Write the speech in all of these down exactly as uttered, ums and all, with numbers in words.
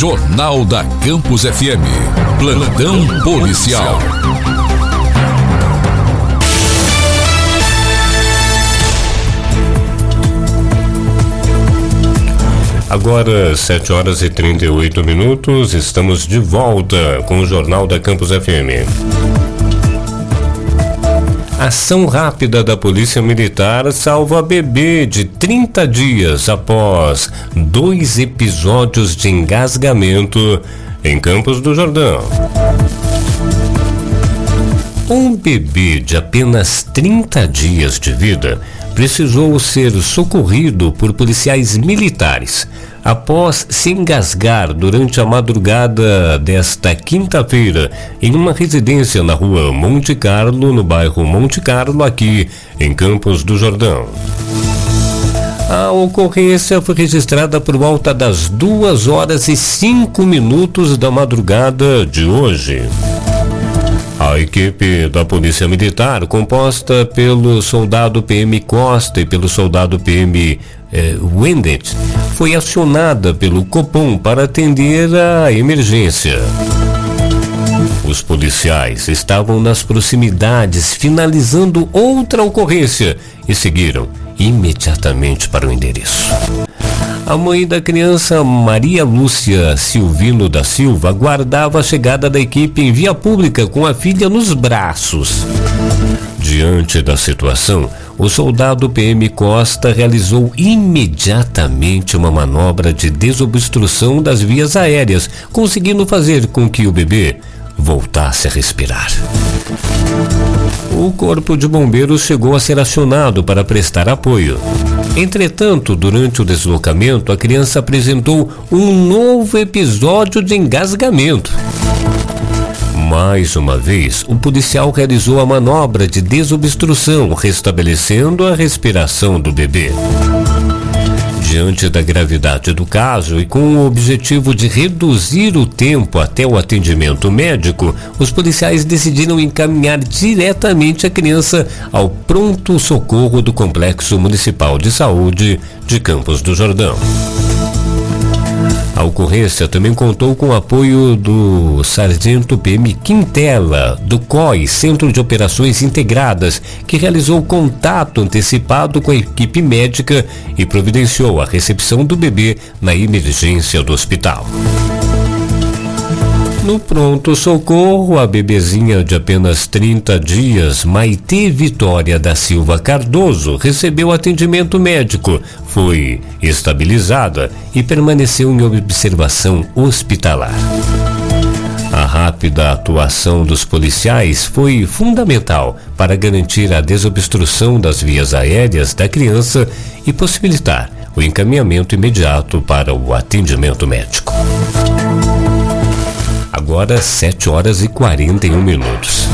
Jornal da Campus F M. Plantão policial. Agora, sete horas e trinta e oito minutos, estamos de volta com o Jornal da Campus F M. Ação rápida da Polícia Militar salva bebê de trinta dias após dois episódios de engasgamento em Campos do Jordão. Um bebê de apenas trinta dias de vida precisou ser socorrido por policiais militares após se engasgar durante a madrugada desta quinta-feira em uma residência na rua Monte Carlo, no bairro Monte Carlo, aqui em Campos do Jordão. A ocorrência foi registrada por volta das duas horas e cinco minutos da madrugada de hoje. A equipe da Polícia Militar, composta pelo soldado P M Costa e pelo soldado P M eh, Wendet, foi acionada pelo Copom para atender a emergência. Os policiais estavam nas proximidades finalizando outra ocorrência e seguiram imediatamente para o endereço. A mãe da criança, Maria Lúcia Silvino da Silva, aguardava a chegada da equipe em via pública com a filha nos braços. Diante da situação, o soldado P M Costa realizou imediatamente uma manobra de desobstrução das vias aéreas, conseguindo fazer com que o bebê voltasse a respirar. O corpo de bombeiros chegou a ser acionado para prestar apoio. Entretanto, durante o deslocamento, a criança apresentou um novo episódio de engasgamento. Mais uma vez, o policial realizou a manobra de desobstrução, restabelecendo a respiração do bebê. Diante da gravidade do caso e com o objetivo de reduzir o tempo até o atendimento médico, os policiais decidiram encaminhar diretamente a criança ao pronto-socorro do Complexo Municipal de Saúde de Campos do Jordão. A ocorrência também contou com o apoio do sargento P M Quintela, do C O I, Centro de Operações Integradas, que realizou contato antecipado com a equipe médica e providenciou a recepção do bebê na emergência do hospital. No pronto-socorro, a bebezinha de apenas trinta dias, Maitê Vitória da Silva Cardoso, recebeu atendimento médico, foi estabilizada e permaneceu em observação hospitalar. A rápida atuação dos policiais foi fundamental para garantir a desobstrução das vias aéreas da criança e possibilitar o encaminhamento imediato para o atendimento médico. Agora sete horas e quarenta e um minutos.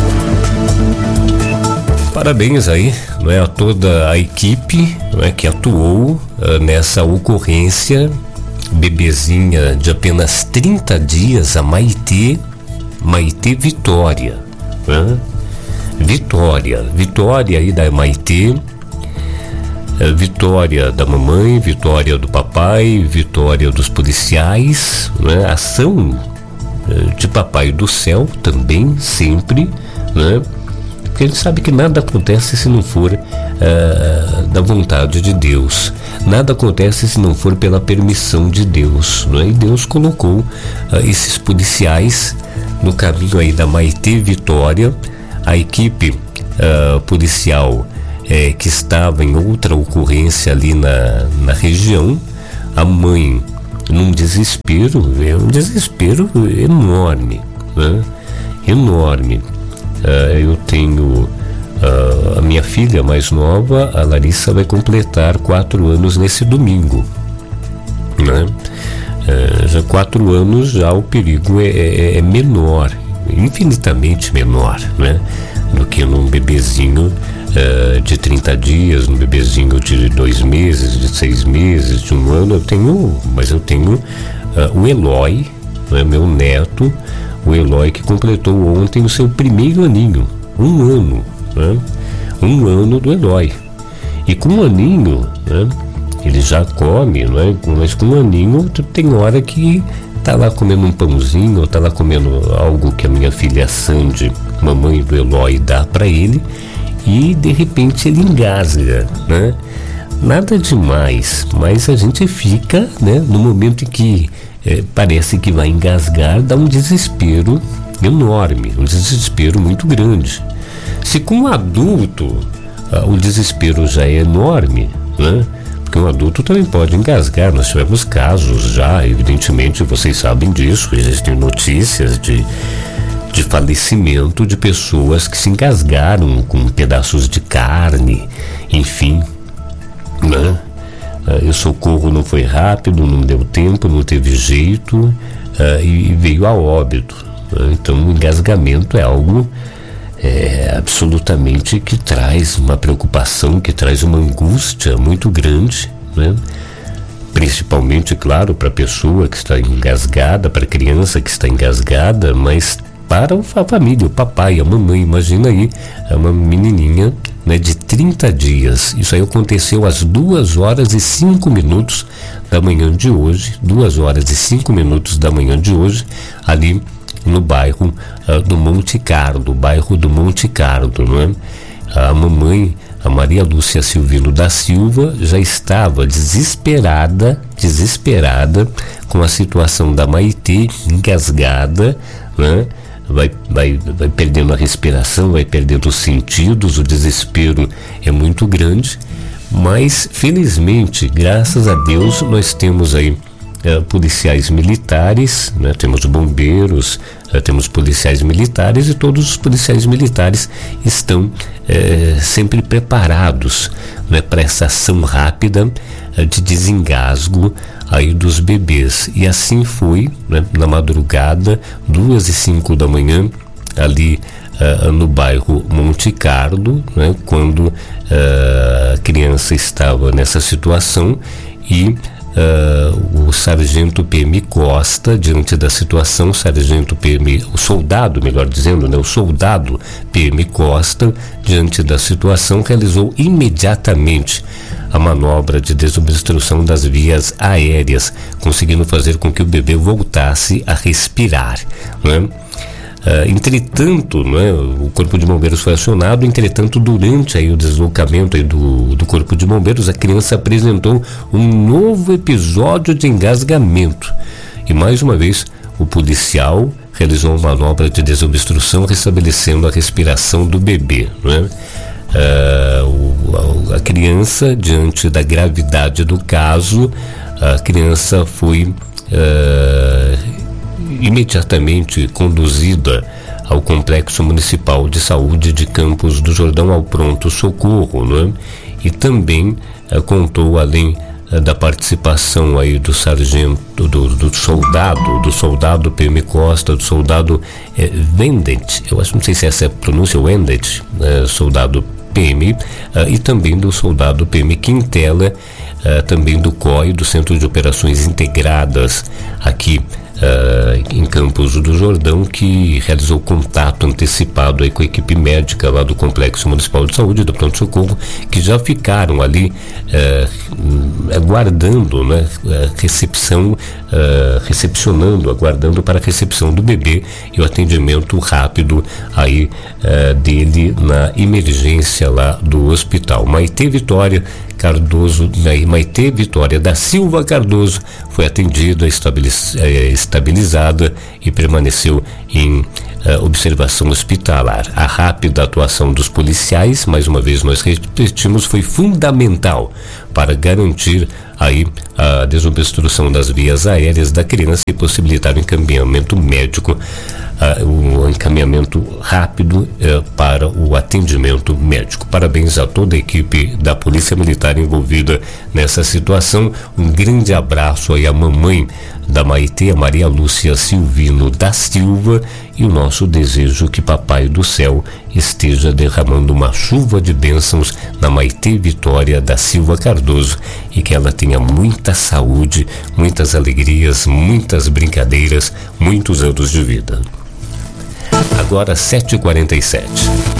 Parabéns aí, não é, a toda a equipe, não é, que atuou uh, nessa ocorrência. Bebezinha de apenas trinta dias, a Maitê, Maitê Vitória, né? Vitória, Vitória aí da Maitê, uh, Vitória da mamãe, Vitória do papai, Vitória dos policiais, né? Ação de Papai do Céu também, sempre, né? Porque ele sabe que nada acontece se não for uh, da vontade de Deus. Nada acontece se não for pela permissão de Deus, né? E Deus colocou uh, esses policiais no caminho aí da Maitê Vitória, a equipe uh, policial uh, que estava em outra ocorrência ali na, na região, a mãe num desespero, é um desespero enorme, né? Enorme. Uh, eu tenho uh, a minha filha mais nova, a Larissa, vai completar quatro anos nesse domingo, né? Uh, já quatro anos, já o perigo é, é, é menor, infinitamente menor, né? Do que num bebezinho Uh, de trinta dias, um bebezinho de dois meses, de seis meses, de um ano. Eu tenho, mas eu tenho uh, o Eloy, né, meu neto, o Eloy, que completou ontem o seu primeiro aninho, um ano, né, um ano do Eloy. E com um aninho, né, ele já come, né, mas com um aninho tem hora que tá lá comendo um pãozinho, ou tá lá comendo algo que a minha filha Sandy, mamãe do Eloy, dá para ele, e de repente ele engasga, né? Nada demais, mas a gente fica, né, no momento em que é, parece que vai engasgar, dá um desespero enorme, um desespero muito grande. Se com um adulto ah, o desespero já é enorme, né? Porque um adulto também pode engasgar. Nós tivemos casos já, evidentemente, vocês sabem disso, existem notícias de, de falecimento de pessoas que se engasgaram com pedaços de carne, enfim, né? Uh, o socorro não foi rápido, não deu tempo, não teve jeito, uh, e, e veio a óbito. Uh, então o engasgamento é algo é, absolutamente que traz uma preocupação, que traz uma angústia muito grande, né? Principalmente, claro, para a pessoa que está engasgada, para a criança que está engasgada, mas para a família, o papai, a mamãe. Imagina aí, é uma menininha, né, de trinta dias. Isso aí aconteceu às duas horas e cinco minutos da manhã de hoje, duas horas e cinco minutos da manhã de hoje, ali no bairro uh, do Monte Carlo, bairro do Monte Carlo, não é? A mamãe, a Maria Lúcia Silvino da Silva, já estava desesperada, desesperada com a situação da Maitê, engasgada, né? Vai, vai, vai perdendo a respiração, vai perdendo os sentidos, o desespero é muito grande, mas felizmente, graças a Deus, nós temos aí eh, policiais militares, né? Temos bombeiros, eh, temos policiais militares, e todos os policiais militares estão eh, sempre preparados, né, para essa ação rápida eh, de desengasgo aí dos bebês. E assim foi, né, na madrugada, duas e cinco da manhã, ali uh, no bairro Monte Carlo, né, quando uh, a criança estava nessa situação, e uh, o sargento P M Costa, diante da situação, o sargento P M, o soldado, melhor dizendo, né, o soldado P M Costa, diante da situação, realizou imediatamente a manobra de desobstrução das vias aéreas, conseguindo fazer com que o bebê voltasse a respirar, né? Uh, entretanto, né, o Corpo de Bombeiros foi acionado. Entretanto, durante aí o deslocamento aí do, do Corpo de Bombeiros, a criança apresentou um novo episódio de engasgamento, e mais uma vez o policial realizou uma manobra de desobstrução, restabelecendo a respiração do bebê, né? Uh, o, a, a criança, diante da gravidade do caso, a criança foi uh, imediatamente conduzida ao Complexo Municipal de Saúde de Campos do Jordão, ao pronto-socorro, né? E também uh, contou, além uh, da participação aí do sargento, do, do soldado, do soldado P M Costa, do soldado eh, Vendet, eu acho, não sei se essa é a pronúncia, Vendet, eh, soldado P M, uh, e também do soldado P M Quintela, uh, também do C O I, do Centro de Operações Integradas, aqui uh, em Campos do Jordão, que realizou contato antecipado aí com a equipe médica lá do Complexo Municipal de Saúde, do pronto-socorro, que já ficaram ali uh, aguardando, né, a recepção, uh, recepcionando, aguardando para a recepção do bebê e o atendimento rápido aí uh, dele na emergência lá do hospital. Maitê Vitória Cardoso, né, Maitê Vitória da Silva Cardoso foi atendida, estabiliz, eh, estabilizada e permaneceu em eh, observação hospitalar. A rápida atuação dos policiais, mais uma vez nós repetimos, foi fundamental para garantir aí a desobstrução das vias aéreas da criança e possibilitar o encaminhamento médico, uh, o encaminhamento rápido uh, para o atendimento médico. Parabéns a toda a equipe da Polícia Militar envolvida nessa situação. Um grande abraço aí à mamãe da Maitê, a Maria Lúcia Silvino da Silva, e o nosso desejo que Papai do Céu esteja derramando uma chuva de bênçãos na Maitê Vitória da Silva Cardoso, e que ela tenha muita saúde, muitas alegrias, muitas brincadeiras, muitos anos de vida. Agora sete e quarenta e sete.